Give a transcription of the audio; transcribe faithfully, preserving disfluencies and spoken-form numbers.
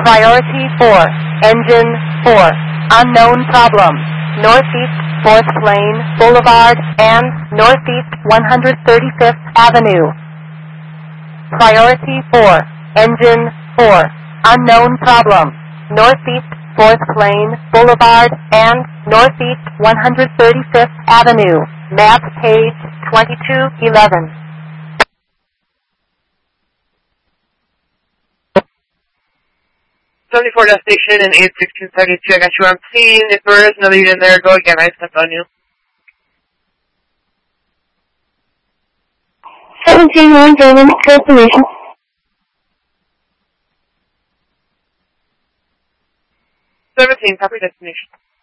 Priority four, engine four, unknown problem, Northeast fourth Lane Boulevard and Northeast one hundred thirty-fifth Avenue. Priority four, engine four, unknown problem, Northeast fourth Lane Boulevard and Northeast one hundred thirty-fifth Avenue. Map page twenty-two eleven. seventy-four destination and eight sixteen seventy-two. I got you on scene. If there is another unit in there, go again. I stepped on you. seventeen one German destination. seventeen, copy destination.